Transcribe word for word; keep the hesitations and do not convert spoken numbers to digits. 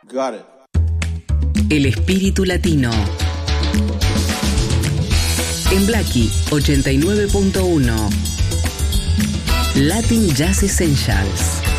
Got it. El espíritu latino. En Blackie ochenta y nueve punto uno. Latin Jazz Essentials.